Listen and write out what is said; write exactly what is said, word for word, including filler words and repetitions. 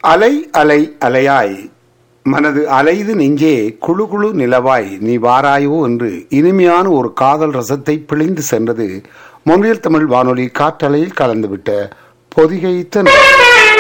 அலை அலை அலையாய் மனது அலைது நெஞ்சே குழு குழு நிலவாய் நீ வாராயோ என்று இனிமையான ஒரு காதல் ரசத்தை பிழிந்து சென்றது மொழியில் தமிழ் வானொலி காற்றலையில் கலந்துவிட்ட பொதிகை தென்றல்.